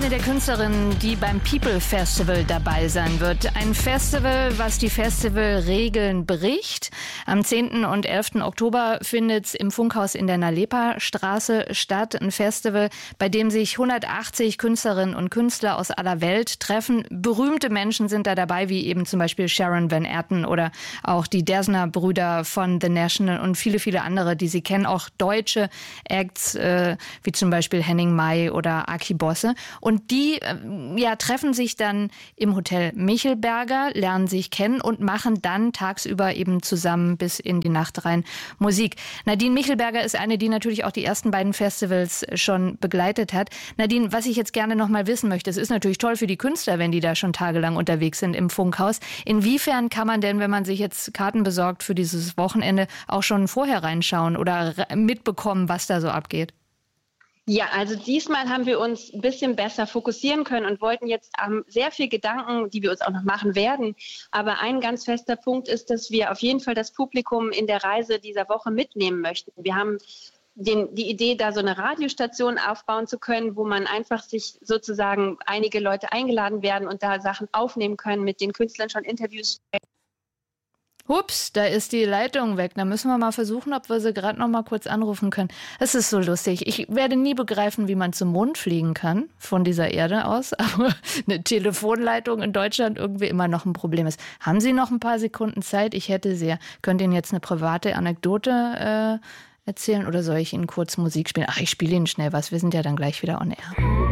eine der Künstlerinnen, die beim People Festival dabei sein wird. Ein Festival, was die Festivalregeln bricht. Am 10. und 11. Oktober findet es im Funkhaus in der Nalepa-Straße statt. Ein Festival, bei dem sich 180 Künstlerinnen und Künstler aus aller Welt treffen. Berühmte Menschen sind da dabei, wie eben zum Beispiel Sharon Van Etten oder auch die Dersner-Brüder von The National und viele, viele andere, die Sie kennen. Auch deutsche Acts, wie zum Beispiel Henning May oder Aki Bosse. Und die treffen sich dann im Hotel Michelberger, lernen sich kennen und machen dann tagsüber eben zusammen bis in die Nacht rein Musik. Nadine Michelberger ist eine, die natürlich auch die ersten beiden Festivals schon begleitet hat. Nadine, was ich jetzt gerne noch mal wissen möchte, es ist natürlich toll für die Künstler, wenn die da schon tagelang unterwegs sind im Funkhaus. Inwiefern kann man denn, wenn man sich jetzt Karten besorgt für dieses Wochenende, auch schon vorher reinschauen oder mitbekommen, was da so abgeht? Ja, also diesmal haben wir uns ein bisschen besser fokussieren können und wollten jetzt sehr viel Gedanken, die wir uns auch noch machen werden. Aber ein ganz fester Punkt ist, dass wir auf jeden Fall das Publikum in der Reise dieser Woche mitnehmen möchten. Wir haben die Idee, da so eine Radiostation aufbauen zu können, wo man einfach sich sozusagen einige Leute eingeladen werden und da Sachen aufnehmen können, mit den Künstlern schon Interviews. Ups, da ist die Leitung weg. Da müssen wir mal versuchen, ob wir sie gerade noch mal kurz anrufen können. Es ist so lustig. Ich werde nie begreifen, wie man zum Mond fliegen kann von dieser Erde aus, aber eine Telefonleitung in Deutschland irgendwie immer noch ein Problem ist. Haben Sie noch ein paar Sekunden Zeit? Ich hätte sehr. Könnt Ihnen jetzt eine private Anekdote erzählen oder soll ich Ihnen kurz Musik spielen? Ach, ich spiele Ihnen schnell was. Wir sind ja dann gleich wieder on air.